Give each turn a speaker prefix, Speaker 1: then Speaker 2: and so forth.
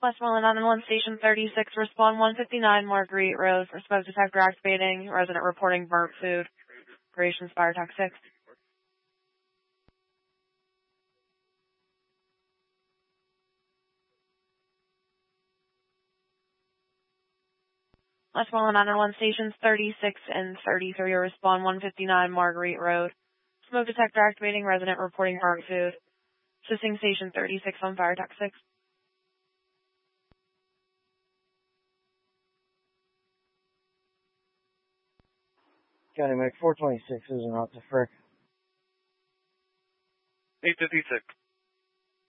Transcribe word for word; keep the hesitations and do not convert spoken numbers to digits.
Speaker 1: Westmoreland nine one one, Station thirty-six, respond one fifty-nine Marguerite Rose, for smoke detector activating, resident reporting burnt food, operations fire talk six. Westmoreland nine one one, Stations thirty-six and thirty-three, respond one fifty-nine Marguerite Road, smoke detector activating, resident reporting burnt food, assisting Station thirty-six on fire talk six.
Speaker 2: County Mech four twenty-six is an out to frick.
Speaker 3: eight fifty-six.